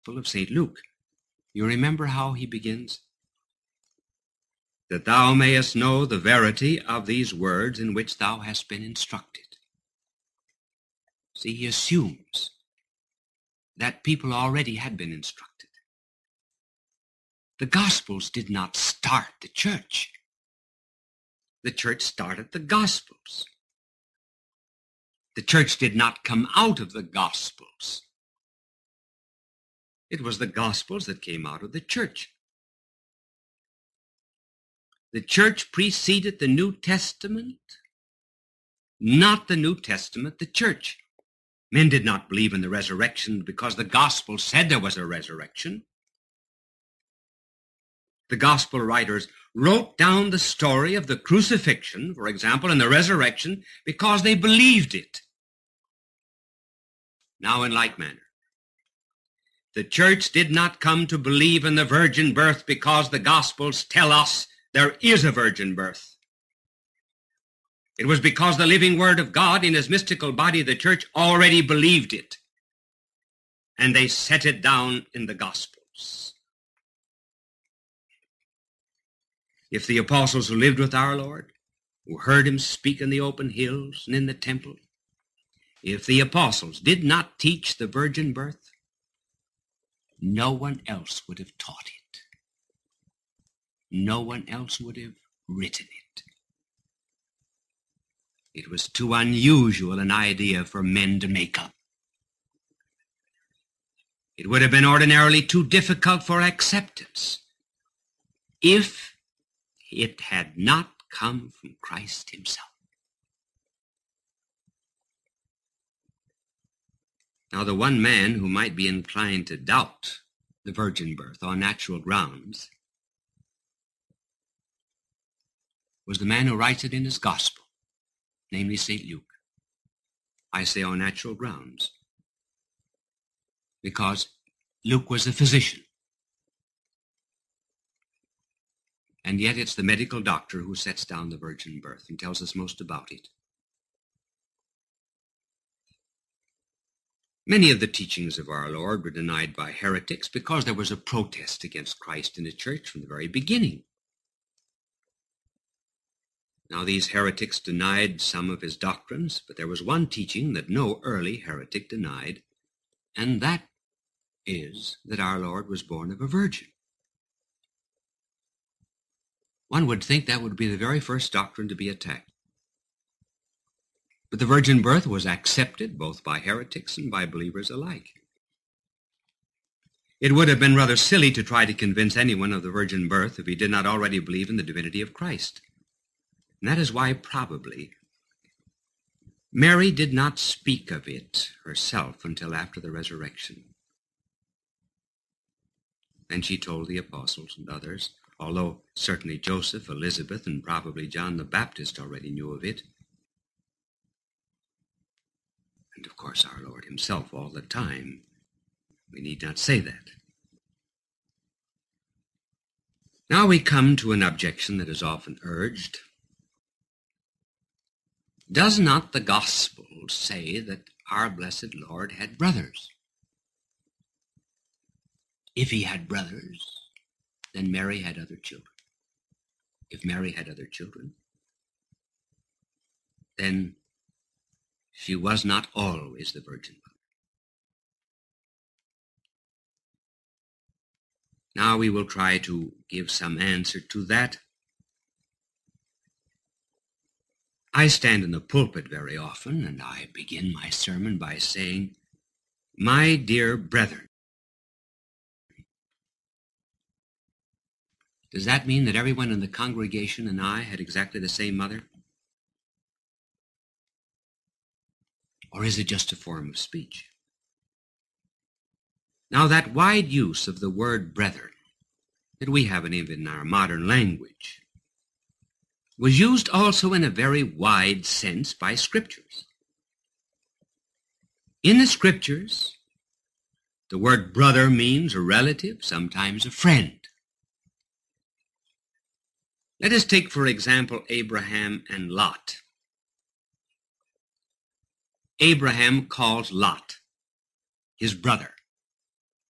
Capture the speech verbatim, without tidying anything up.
of Saint Luke. You remember how he begins? That thou mayest know the verity of these words in which thou hast been instructed. See, he assumes that people already had been instructed. The Gospels did not start the church. The church started the Gospels. The church did not come out of the Gospels. It was the Gospels that came out of the church. The church preceded the New Testament, not the New Testament, the church. Men did not believe in the resurrection because the gospel said there was a resurrection. The gospel writers wrote down the story of the crucifixion, for example, and the resurrection because they believed it. Now, in like manner, the church did not come to believe in the virgin birth because the gospels tell us there is a virgin birth. It was because the living word of God in his mystical body, the church, already believed it. And they set it down in the Gospels. If the apostles who lived with our Lord, who heard him speak in the open hills and in the temple, if the apostles did not teach the virgin birth, no one else would have taught it. No one else would have written it. It was too unusual an idea for men to make up. It would have been ordinarily too difficult for acceptance if it had not come from Christ himself. Now, the one man who might be inclined to doubt the virgin birth on natural grounds was the man who writes it in his gospel, namely Saint Luke. I say on natural grounds, because Luke was a physician. And yet it's the medical doctor who sets down the virgin birth and tells us most about it. Many of the teachings of our Lord were denied by heretics because there was a protest against Christ in the church from the very beginning. Now, these heretics denied some of his doctrines, but there was one teaching that no early heretic denied, and that is that our Lord was born of a virgin. One would think that would be the very first doctrine to be attacked. But the virgin birth was accepted both by heretics and by believers alike. It would have been rather silly to try to convince anyone of the virgin birth if he did not already believe in the divinity of Christ. And that is why probably Mary did not speak of it herself until after the resurrection. Then she told the apostles and others, although certainly Joseph, Elizabeth, and probably John the Baptist already knew of it. And of course our Lord himself all the time. We need not say that. Now we come to an objection that is often urged. Does not the gospel say that our blessed Lord had brothers? If he had brothers, then Mary had other children. If Mary had other children, then she was not always the Virgin Mother. Now we will try to give some answer to that. I stand in the pulpit very often, and I begin my sermon by saying, "My dear brethren." Does that mean that everyone in the congregation and I had exactly the same mother? Or is it just a form of speech? Now, that wide use of the word brethren that we have in our modern language was used also in a very wide sense by Scriptures. In the Scriptures, the word brother means a relative, sometimes a friend. Let us take, for example, Abraham and Lot. Abraham calls Lot his brother.